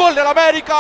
¡Gol del América!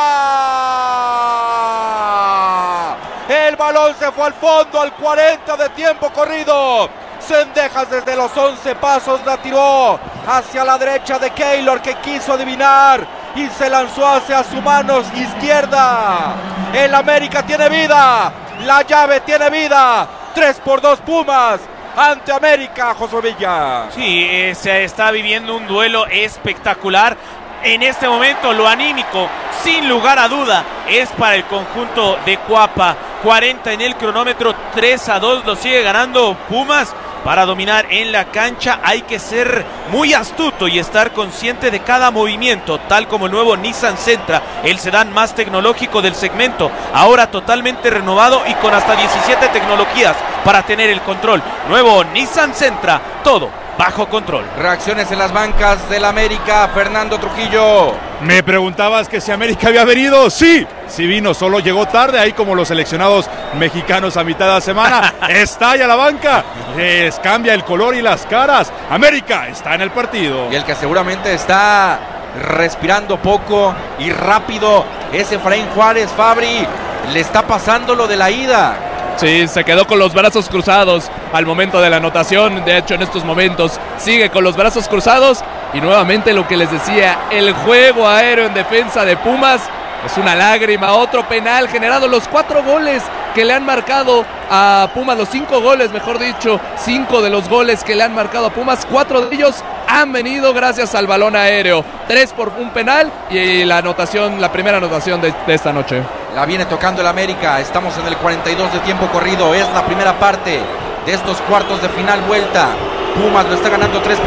El balón se fue al fondo al 40 de tiempo corrido. Cendejas desde los 11 pasos la tiró hacia la derecha de Keylor, que quiso adivinar y se lanzó hacia su mano izquierda. El América tiene vida, la llave tiene vida. 3-2 Pumas ante América, Josué Villa. Sí, se está viviendo un duelo espectacular. En este momento lo anímico, sin lugar a duda, es para el conjunto de Cuapa. 40 en el cronómetro, 3-2 lo sigue ganando Pumas. Para dominar en la cancha hay que ser muy astuto y estar consciente de cada movimiento, tal como el nuevo Nissan Sentra, el sedán más tecnológico del segmento, ahora totalmente renovado y con hasta 17 tecnologías para tener el control. Nuevo Nissan Sentra, todo bajo control. Reacciones en las bancas del América, Fernando Trujillo. Me preguntabas que si América había venido. Sí vino, solo llegó tarde, ahí como los seleccionados mexicanos a mitad de la semana. Estalla la banca, les cambia el color y las caras. América está en el partido. Y el que seguramente está respirando poco y rápido es Efraín Juárez. Fabri, le está pasando lo de la ida. Sí, se quedó con los brazos cruzados al momento de la anotación. De hecho, en estos momentos sigue con los brazos cruzados. Y nuevamente lo que les decía, el juego aéreo en defensa de Pumas es una lágrima. Otro penal generado, los 4 goles que le han marcado a Pumas, los 5 goles, mejor dicho, 5 de los goles que le han marcado a Pumas, 4 de ellos han venido gracias al balón aéreo. 3 por un penal y la primera anotación de esta noche. La viene tocando el América, estamos en el 42 de tiempo corrido, es la primera parte de estos cuartos de final vuelta. Pumas lo está ganando 3-2,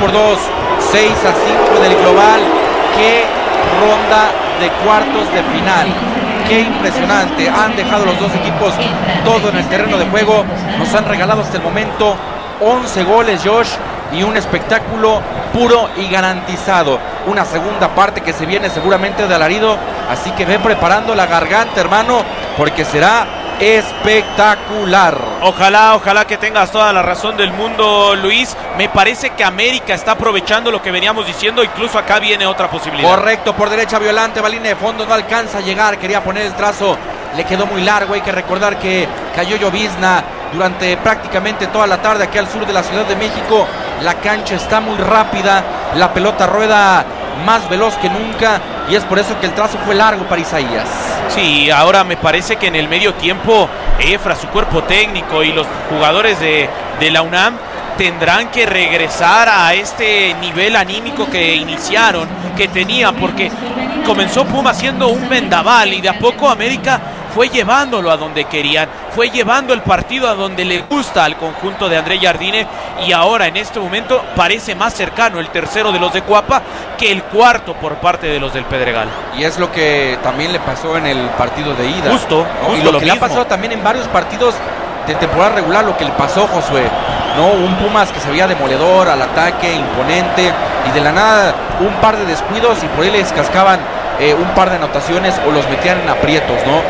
6-5 del global. ¡Qué ronda de cuartos de final! ¡Qué impresionante! Han dejado los dos equipos todo en el terreno de juego. Nos han regalado hasta el momento 11 goles, Josh, y un espectáculo puro y garantizado. Una segunda parte que se viene seguramente de alarido, así que ve preparando la garganta, hermano, porque será espectacular. Ojalá que tengas toda la razón del mundo, Luis. Me parece que América está aprovechando lo que veníamos diciendo, incluso acá viene otra posibilidad. Correcto, por derecha Violante, va línea de fondo, no alcanza a llegar, quería poner el trazo, le quedó muy largo. Hay que recordar que cayó llovizna durante prácticamente toda la tarde aquí al sur de la Ciudad de México. La cancha está muy rápida, la pelota rueda más veloz que nunca y es por eso que el trazo fue largo para Isaías. Sí, ahora me parece que en el medio tiempo Efra, su cuerpo técnico y los jugadores de la UNAM tendrán que regresar a este nivel anímico que iniciaron, que tenía, porque comenzó Puma siendo un vendaval y de a poco América fue llevándolo a donde querían, fue llevando el partido a donde le gusta al conjunto de André Jardine, y ahora en este momento parece más cercano el tercero de los de Cuapa que el cuarto por parte de los del Pedregal. Y es lo que también le pasó en el partido de ida. Justo y lo que le ha pasado también en varios partidos de temporada regular, lo que le pasó, Josué, ¿no? Un Pumas que se veía demoledor al ataque, imponente, y de la nada un par de descuidos y por ahí les cascaban un par de anotaciones o los metían en aprietos, ¿no?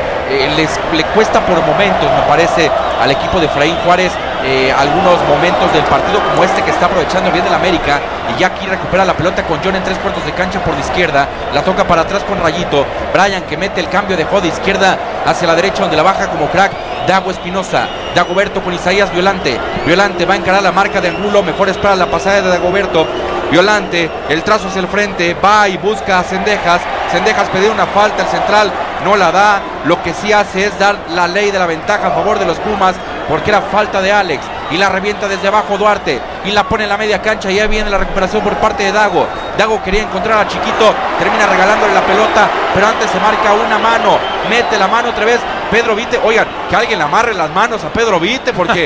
Le cuesta por momentos, me parece, al equipo de Efraín Juárez algunos momentos del partido como este que está aprovechando bien del América, y ya aquí recupera la pelota con John en 3/4 de cancha por la izquierda, la toca para atrás con Rayito, Brian que mete el cambio, dejó de izquierda hacia la derecha donde la baja como crack Dago Espinosa, Dagoberto con Isaías Violante va a encarar la marca de Angulo, mejor espera la pasada de Dagoberto, Violante, el trazo hacia el frente, va y busca a Cendejas pedir una falta, el central no la da, lo que sí hace es dar la ley de la ventaja a favor de los Pumas, porque era falta de Alex, y la revienta desde abajo Duarte, y la pone en la media cancha, y ahí viene la recuperación por parte de Dago quería encontrar a Chiquito, termina regalándole la pelota, pero antes se marca una mano, mete la mano otra vez, Pedro Vite, oigan, que alguien le amarre las manos a Pedro Vite, porque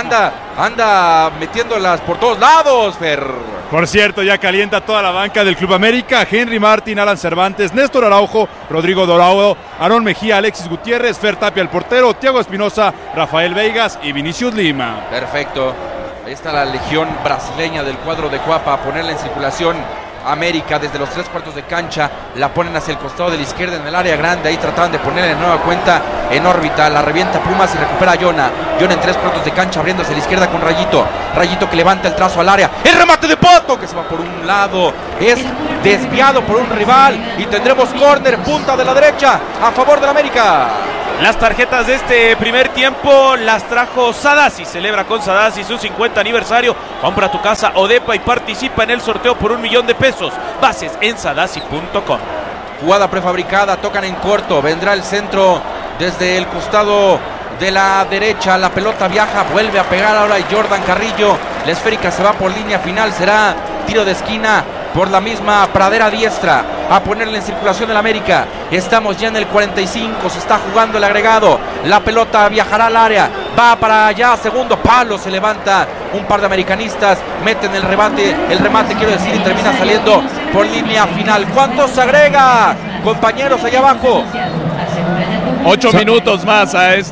anda metiéndolas por todos lados, Fer. Por cierto, ya calienta toda la banca del Club América. Henry Martín, Alan Cervantes, Néstor Araujo, Rodrigo Dorado, Aarón Mejía, Alexis Gutiérrez, Fer Tapia el portero, Thiago Espinosa, Rafael Veigas y Vinicius Lima. Perfecto. Ahí está la legión brasileña del cuadro de Cuapa a ponerla en circulación. América desde los 3/4 de cancha, la ponen hacia el costado de la izquierda en el área grande, ahí trataban de ponerle en nueva cuenta en órbita, la revienta Pumas y recupera a Jonah en 3/4 de cancha abriéndose a la izquierda con Rayito que levanta el trazo al área, el remate de Pot, toque se va por un lado, es desviado por un rival y tendremos córner, punta de la derecha a favor del América. Las tarjetas de este primer tiempo las trajo Sadasi. Celebra con Sadasi su 50 aniversario. Compra tu casa Odepa y participa en el sorteo por $1,000,000 de pesos. Bases en sadasi.com. Jugada prefabricada, tocan en corto, vendrá el centro desde el costado de la derecha, la pelota viaja, vuelve a pegar ahora Jordan Carrillo, la esférica se va por línea final, será tiro de esquina por la misma pradera diestra, a ponerle en circulación el América. Estamos ya en el 45, se está jugando el agregado, la pelota viajará al área, va para allá, segundo palo, se levanta un par de americanistas, meten el remate quiero decir, y termina saliendo por línea final. ¿Cuánto se agrega, compañeros, allá abajo? 8 minutos más a